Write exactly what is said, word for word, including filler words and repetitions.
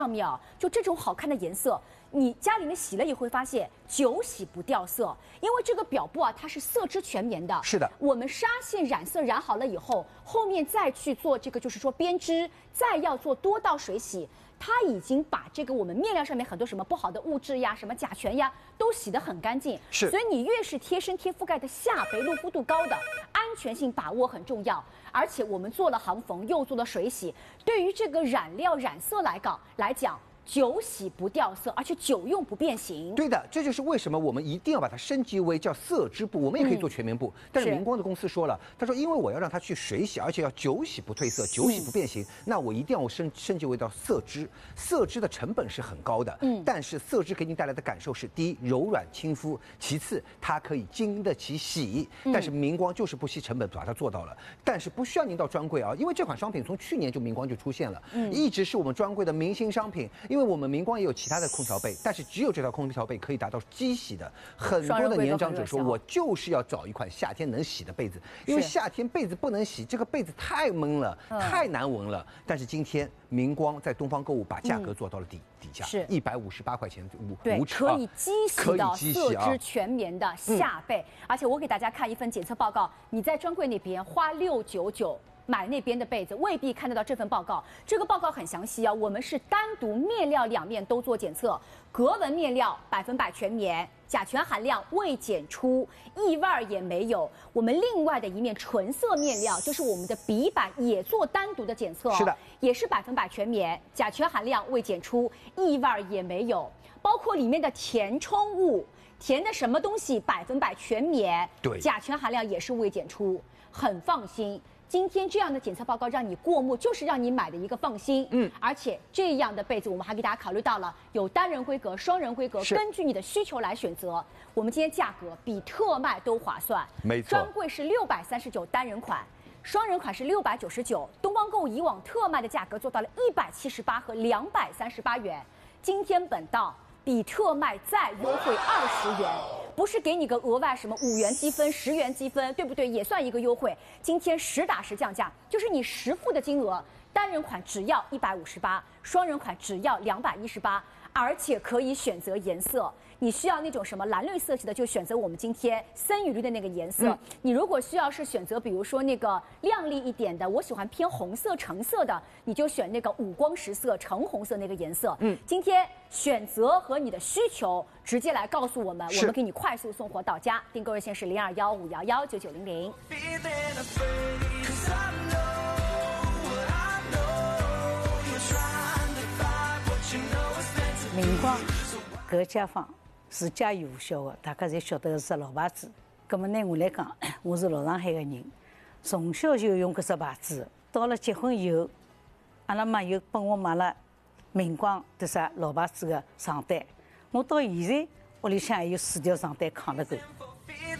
上面啊，就这种好看的颜色，你家里面洗了也会发现久洗不掉色，因为这个表布啊，它是色织全棉的。 是的， 我们纱线染色染好了以后，后面再去做这个，就是说编织，再要做多道水洗。 它已经把这个我们面料上面很多什么不好的物质呀、什么甲醛呀，都洗得很干净。 是， 所以你越是贴身贴覆盖的下背露肤度高的，安全性把握很重要。而且我们做了行缝，又做了水洗，对于这个染料染色来讲来讲。 久洗不掉色，而且久用不变形。 对的，这就是为什么我们一定要把它升级为叫色织布。我们也可以做全棉布，嗯、但是明光的公司说了，他说因为我要让它去水洗，而且要久洗不褪色、久洗不变形，嗯、那我一定要升升级为到色织。色织的成本是很高的，嗯，但是色织给你带来的感受是：第一，柔软亲肤；其次，它可以经得起洗。嗯、但是明光就是不惜成本把它做到了，但是不需要您到专柜啊，因为这款商品从去年就明光就出现了，嗯，一直是我们专柜的明星商品。因为我们明光也有其他的空调被，但是只有这条空调被可以达到机洗的。很多的年长者说，我就是要找一款夏天能洗的被子，因为夏天被子不能洗，这个被子太闷了，太难闻了。但是今天明光在东方购物把价格做到了底底价，是一百五十八块钱无对，可以机洗到色织全棉的夏被。而且我给大家看一份检测报告，你在专柜那边花六九九。 买那边的被子未必看得到这份报告，这个报告很详细啊。我们是单独面料两面都做检测，格纹面料百分百全棉，甲醛含量未检出，异味也没有。我们另外的一面纯色面料，就是我们的笔板也做单独的检测， 是的， 也是百分百全棉，甲醛含量未检出，异味也没有。包括里面的填充物，填的什么东西百分百全棉， 对， 甲醛含量也是未检出，很放心。 今天这样的检测报告让你过目，就是让你买的一个放心。嗯，而且这样的被子，我们还给大家考虑到了有单人规格、双人规格，根据你的需求来选择。我们今天价格比特卖都划算， 没错。 专柜是六百三十九单人款，双人款是六百九十九。东方购物以往特卖的价格做到了一百七十八和两百三十八元，今天本到。 比特卖再优惠二十元，不是给你个额外什么五元积分、十元积分，对不对？也算一个优惠。今天实打实降价，就是你实付的金额，单人款只要一百五十八，双人款只要两百一十八，而且可以选择颜色。你需要那种什么蓝绿色系的，就选择我们今天森雨绿的那个颜色。嗯、你如果需要是选择，比如说那个亮丽一点的，我喜欢偏红色、橙色的，你就选那个五光十色、橙红色那个颜色。嗯，今天选择和你的需求直接来告诉我们，我们给你快速送货到家。订购热线是零二幺五幺幺九九零零。 明光。 搿家纺自家有效的，大家侪晓得是老牌子。葛么呢，我来讲，我是老上海个人，从小就用搿只牌子。到了结婚以后，阿拉妈又帮我买了明光的啥老牌子个床单。我到现在屋里向还有四条床单扛了够。